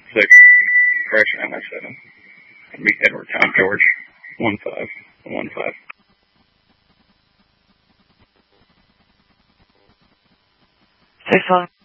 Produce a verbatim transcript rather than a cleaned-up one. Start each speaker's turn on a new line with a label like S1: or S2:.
S1: six, correction, M I seven. It'll be Edwardtown, George, one five one five.
S2: Six one.